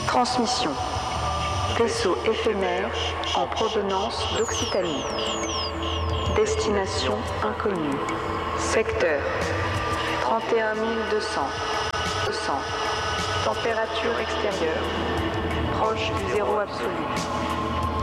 Transmission. Vaisseau éphémère en provenance d'Occitanie. Destination inconnue. Secteur 31 200. 200. Température extérieure proche du zéro absolu.